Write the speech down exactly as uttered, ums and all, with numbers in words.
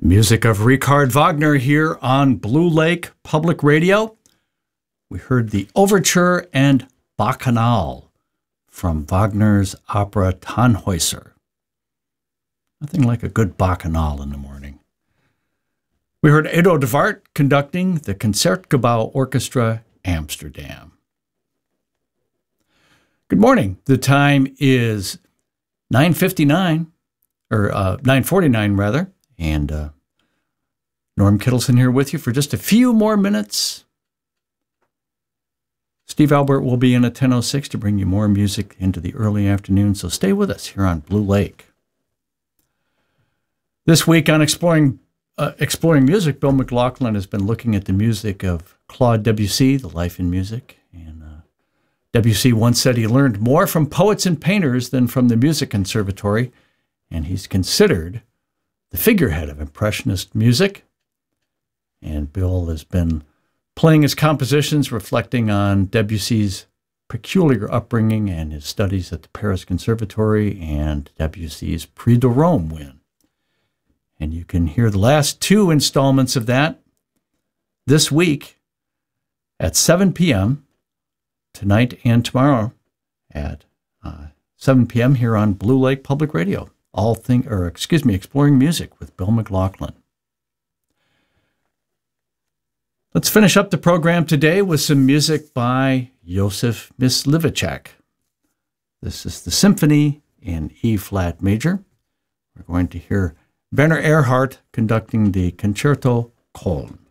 Music of Richard Wagner here on Blue Lake Public Radio. We heard the Overture and Bacchanal from Wagner's opera Tannhäuser. Nothing like a good Bacchanal in the morning. We heard Edo de Wart conducting the Concertgebouw Orchestra, Amsterdam. Good morning. The time is nine fifty-nine, or uh, nine forty-nine rather, and uh, Norm Kittleson here with you for just a few more minutes. Steve Albert will be in at ten oh six to bring you more music into the early afternoon, so stay with us here on Blue Lake. This week on Exploring uh, Exploring Music, Bill McLaughlin has been looking at the music of Claude Debussy, the life in music. And uh, Debussy once said he learned more from poets and painters than from the music conservatory, and he's considered the figurehead of Impressionist music. And Bill has been playing his compositions reflecting on Debussy's peculiar upbringing and his studies at the Paris Conservatory and Debussy's Prix de Rome win. And you can hear the last two installments of that this week at seven p.m. tonight and tomorrow at uh, seven p.m. here on Blue Lake Public Radio. All thing, or excuse me, Exploring Music with Bill McLaughlin. Let's finish up the program today with some music by Josef Mysliveček. This is the Symphony in E-flat major. We're going to hear Werner Erhard conducting the Concerto Köln.